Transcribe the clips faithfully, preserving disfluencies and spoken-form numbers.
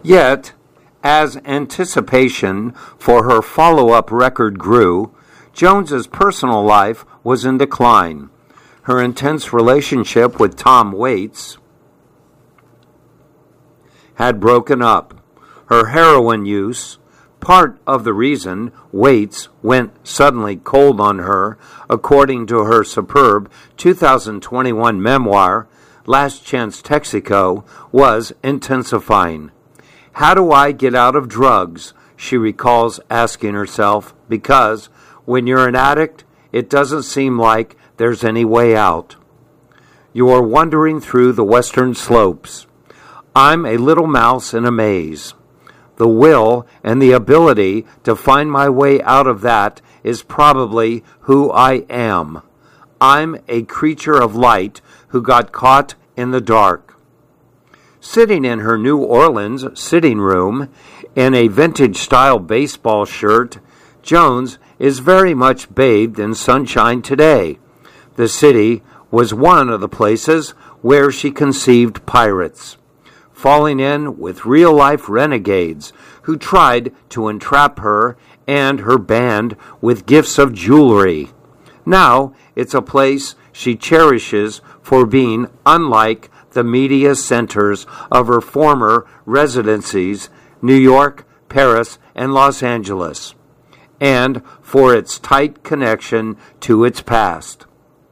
Yet, as anticipation for her follow-up record grew, Jones's personal life was in decline. Her intense relationship with Tom Waits had broken up. Her heroin use, part of the reason Waits went suddenly cold on her, according to her superb two thousand twenty-one memoir, Last Chance Texaco, was intensifying. How do I get out of drugs? She recalls asking herself, because when you're an addict, it doesn't seem like there's any way out. You are wandering through the western slopes. I'm a little mouse in a maze. The will and the ability to find my way out of that is probably who I am. I'm a creature of light who got caught in the dark. Sitting in her New Orleans sitting room in a vintage-style baseball shirt, Jones is very much bathed in sunshine today. The city was one of the places where she conceived pirates, falling in with real-life renegades who tried to entrap her and her band with gifts of jewelry. Now it's a place she cherishes for being unlike the media centers of her former residencies, New York, Paris, and Los Angeles, and for its tight connection to its past.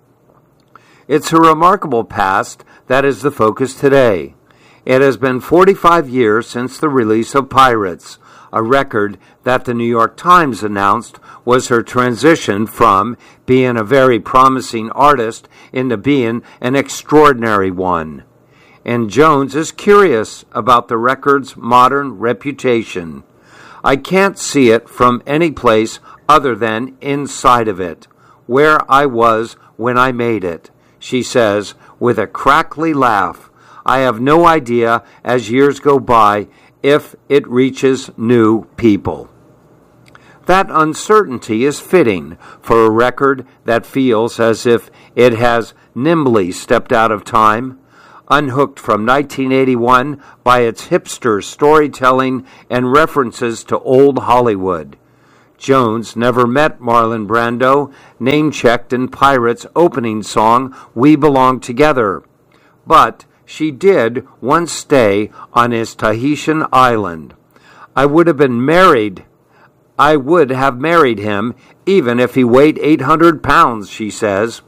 It's a remarkable past that is the focus today. It has been forty-five years since the release of Pirates, a record that the New York Times announced was her transition from being a very promising artist into being an extraordinary one. And Jones is curious about the record's modern reputation. I can't see it from any place other than inside of it, where I was when I made it, she says with a crackly laugh. I have no idea as years go by if it reaches new people. That uncertainty is fitting for a record that feels as if it has nimbly stepped out of time, unhooked from nineteen eighty-one by its hipster storytelling and references to old Hollywood. Jones never met Marlon Brando, name-checked in Pirates' opening song, We Belong Together. But she did once stay on his Tahitian island. I would have been married. I would have married him even if he weighed eight hundred pounds, she says.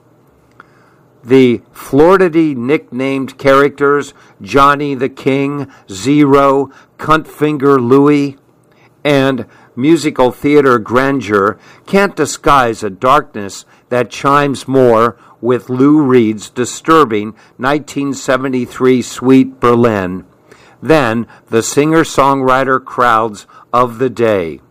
The Floridy nicknamed characters Johnny the King, Zero, Cuntfinger Louie, and musical theater grandeur can't disguise a darkness that chimes more with Lou Reed's disturbing nineteen seventy-three Sweet Berlin than the singer-songwriter crowds of the day.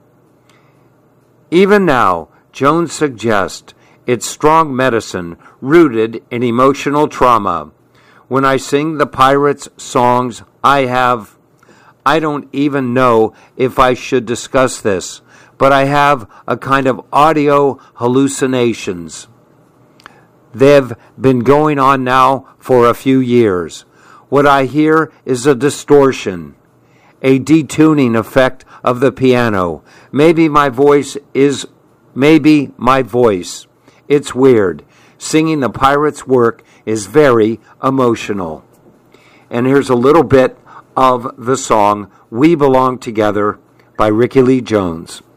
Even now, Jones suggests it's strong medicine rooted in emotional trauma. When I sing the Pirates songs, I have, I don't even know if I should discuss this, but I have a kind of audio hallucinations. They've been going on now for a few years. What I hear is a distortion, a detuning effect of the piano. Maybe my voice is, maybe my voice. It's weird. Singing the Pirates' work is very emotional. And here's a little bit of the song We Belong Together by Rickie Lee Jones.